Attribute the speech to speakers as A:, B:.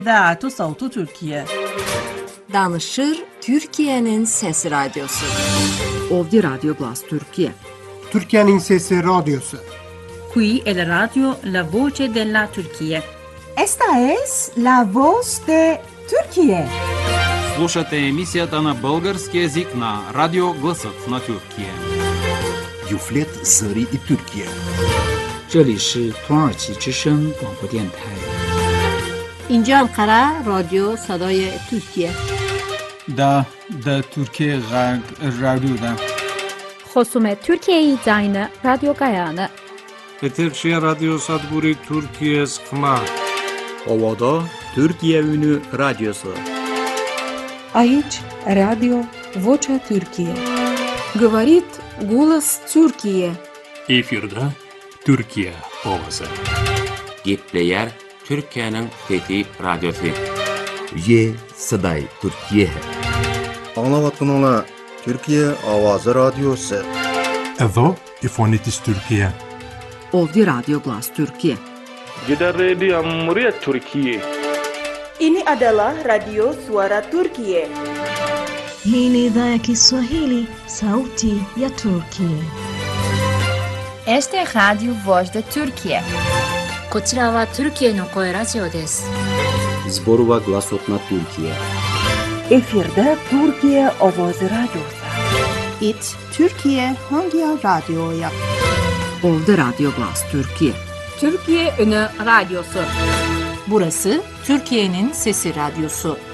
A: İzâ-tu Savtu Türkiye.
B: Danışır Türkiye'nin Sesi Radyosu.
C: Ovdje Radio Glas Türkiye.
D: Türkiye'nin Sesi Radyosu.
A: Qui è la radio La Voce della Turchia.
E: Esta es la voz de Turquía.
F: Слушате емисията на български език на Радио Гласът на Türkiye.
G: Юфлет Зари и Türkiye.
H: 这里是土耳其之声广播电台。
B: اینجا انقره رادیو صدای ترکیه.
I: دا Türkiye Radyo'da.
J: خصوم Türkiye Zayne Radyo Gayane.
K: Eterşehir Radyo Sadburi Türkiye Sıkma.
L: Ovada Türkiye Ünü Radyosu.
M: Aici Radio Vocea Türkiye.
B: Говорит голос Türkiye.
N: Efirde Türkiye Ovası.
O: Gepleyer Türkiye'nin Fethi Radyosu.
G: Ye Saday Türkiye.
P: Anlavatınla Türkiye Avazı Radyosu.
Q: Evo İfonitis Türkiye.
C: Ovdje Radio Glas Türkiye.
R: Gidan Radio Muryat Türkiye.
S: Ini adalah Radio Suara Turkiye.
T: Hii ni idhaa ya Kiswahili, Sauti ya Turkiye.
U: Este é Radio Voz da Turkiye.
V: こちらはトルキエの声ラジオです。
L: Zborova Glasotna Türkiye.
E: Efirde Türkiye Ovozi Radyosu.
W: İt Türkiye Hangi Radyo'ya?
C: Ovdje Radio Glas Türkiye.
B: Türkiye Ünü Radyosu. Burası Türkiye'nin Sesi Radyosu.